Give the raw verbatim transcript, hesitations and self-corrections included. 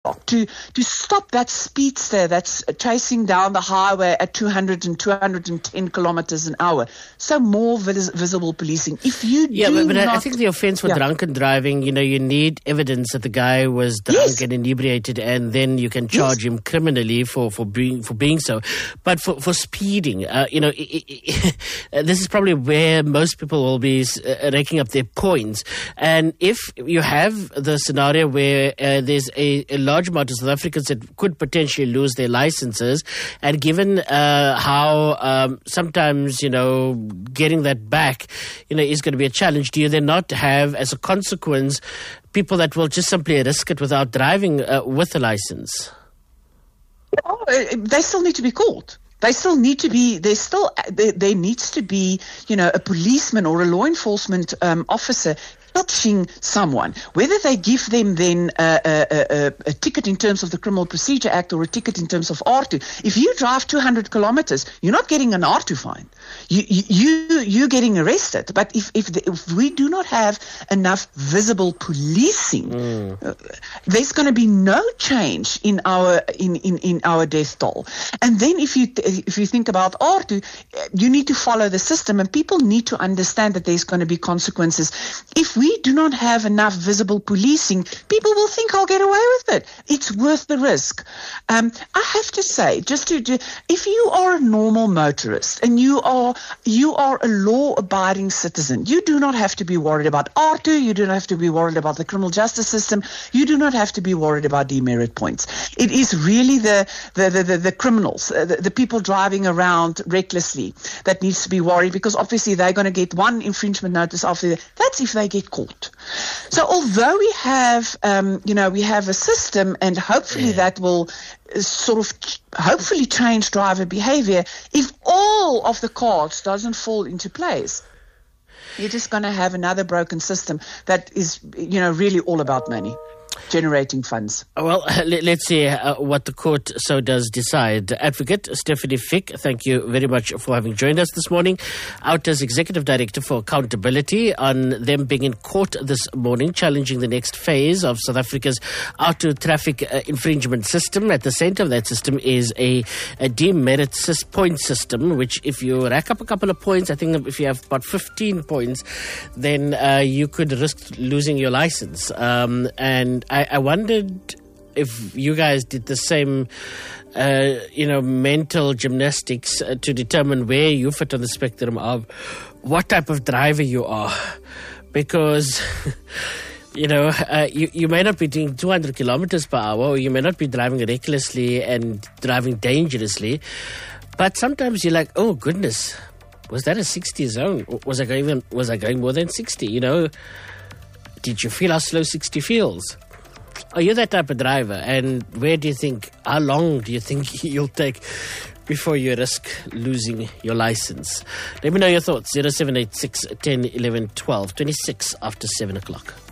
roadblock, to, to stop that speedster that's chasing down the highway at two hundred and two hundred ten kilometers an hour. So more vis- visible policing. If you yeah, do but, but not, I think the offence for yeah. drunken driving, you know, you need evidence that the guy was drunk yes. and inebriated, and then you can charge yes. him criminally for, for being for being so. But for, for speeding, uh, you know, it, it, it, this is probably where most people will be uh, raking up their points. And if you have the scenario where uh, there's a, a large amount of South Africans that could potentially lose their licenses, and given uh, how um, sometimes, you know, getting that back, you know, is going to be a challenge, do you then not have, as a consequence, people that will just simply risk it without driving uh, with a license? Oh, they still need to be caught. They still need to be, there still, there, there needs to be, you know, a policeman or a law enforcement um, officer touching someone, whether they give them then a, a, a, a ticket in terms of the Criminal Procedure Act or a ticket in terms of R two. If you drive two hundred kilometers, you're not getting an R two fine. You, you, you're getting arrested. But if, if, the, if we do not have enough visible policing, mm. uh, there's going to be no change in our, in, in, in our death toll. And then if you, if you think about R two, you need to follow the system, and people need to understand that there's going to be consequences. If we do not have enough visible policing, people will think I'll get away with it. It's worth the risk. Um, I have to say, just to, to, if you are a normal motorist and you are you are a law-abiding citizen, you do not have to be worried about R two. You do not have to be worried about the criminal justice system. You do not have to be worried about demerit points. It is really the the the, the, the criminals, uh, the, the people driving around recklessly, that needs to be worried, because obviously they're going to get one infringement notice after the, that's if they get caught. So although we have, um, you know, we have a system, and hopefully yeah. that will uh, sort of ch- hopefully change driver behavior, if all of the cards doesn't fall into place, you're just going to have another broken system that is, you know, really all about money. Generating funds. Well, let's see uh, what the court so does decide. Advocate Stephanie Fick, thank you very much for having joined us this morning. Out as Executive Director for Accountability, on them being in court this morning, challenging the next phase of South Africa's auto traffic uh, infringement system. At the center of that system is a, a demerit point system, which if you rack up a couple of points, I think if you have about fifteen points, then uh, you could risk losing your license. Um, and I, I wondered if you guys did the same, uh, you know, mental gymnastics uh, to determine where you fit on the spectrum of what type of driver you are. Because, you know, uh, you, you may not be doing two hundred kilometers per hour, or you may not be driving recklessly and driving dangerously. But sometimes you're like, oh, goodness, was that a sixty zone? Was I going, was I going more than sixty, you know? Did you feel how slow sixty feels? Are you that type of driver? And where do you think, how long do you think you'll take before you risk losing your license? Let me know your thoughts. zero seven eight six, one zero, one one, one two, twenty-six after seven o'clock.